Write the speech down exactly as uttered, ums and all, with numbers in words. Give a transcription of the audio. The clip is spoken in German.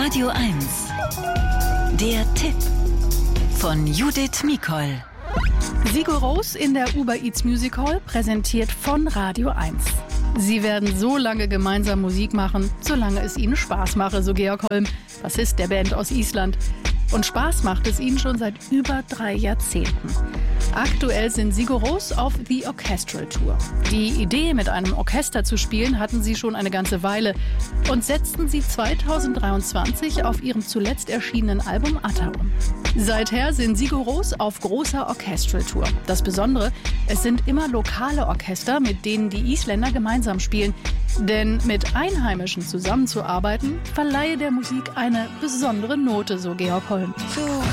Radio eins. Der Tipp von Judith Mikol. Sigur Rós in der Uber Eats Music Hall, präsentiert von Radio eins. Sie werden so lange gemeinsam Musik machen, solange es ihnen Spaß mache, so Georg Holm, Bassist der Band aus Island. Und Spaß macht es ihnen schon seit über drei Jahrzehnten. Aktuell sind Sigur Rós auf The Orchestral Tour. Die Idee, mit einem Orchester zu spielen, hatten sie schon eine ganze Weile und setzten sie zweitausenddreiundzwanzig auf ihrem zuletzt erschienenen Album Atta um. Seither sind Sigur Rós auf großer Orchestral Tour. Das Besondere, es sind immer lokale Orchester, mit denen die Isländer gemeinsam spielen. Denn mit Einheimischen zusammenzuarbeiten, verleihe der Musik eine besondere Note, so Georg Holm.